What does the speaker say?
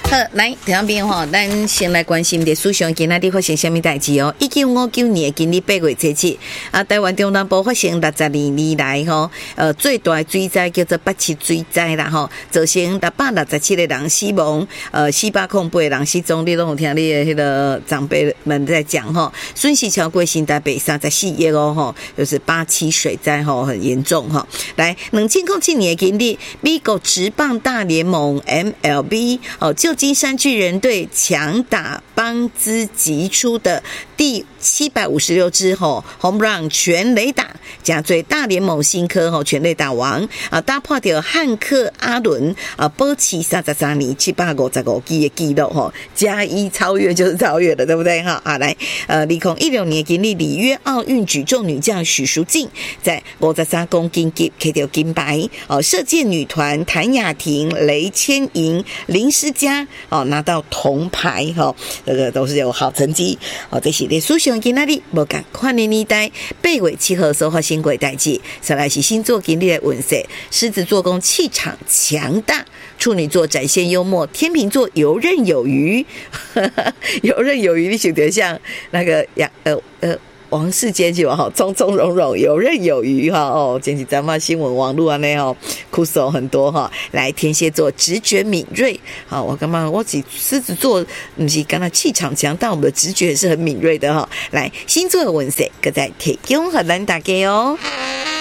好，来，听众朋友吼，咱先来关心的史上今仔日发生什么代志哦？1959年今日8月17日啊，台湾中南部发生62年来吼，最大的水灾叫做八七水灾啦吼，造成667个人死亡，408个人失踪。你拢有听你的迄个长辈们在讲吼，损失超过新台币34亿哦吼，就是87水灾吼，很严重哈。来，2007年今日，美国职棒大联盟 MLB 旧金山巨人队强打邦兹击出的第756支home run 全垒打，加最大联盟新科全垒打王打破掉汉克阿伦保持33年755支的纪录加一超越就是超越了，对不对哈？来2016年今日里约奥运举重女将许淑净在53公斤级拿到金牌射箭女团谭雅婷、雷千莹、林诗佳拿到铜牌这个都是有好成绩这是历史上今仔日无同款的年代8月7号所发生过的代志。再来是星座今日的运势，狮子座宫气场强大，处女座展现幽默，天秤座游刃有余游刃有余，你想得像那个王世坚就从从容容游刃有余前几咱们新闻网络啊那酷手很多来天蝎座直觉敏锐我干嘛我狮子座不是刚才气场强，但我们的直觉也是很敏锐的来星座的运势各在提供和咱大家